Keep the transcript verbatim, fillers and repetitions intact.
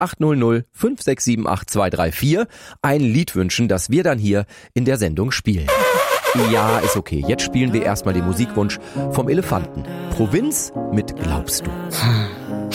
acht null null fünf sechs sieben acht zwei drei vier ein Lied wünschen, das wir dann hier in der Sendung spielen. Ja, ist okay. Jetzt spielen wir erstmal den Musikwunsch vom Elefanten. Provinz mit Glaubst du.